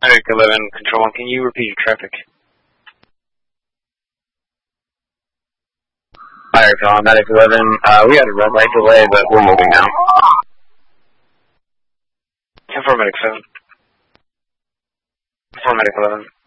Medic 11, Control 1, can you repeat your traffic? Fire call, Medic 11, we had a red light delay, but we're moving now. 10-4, Medic 7. 4, Medic 11.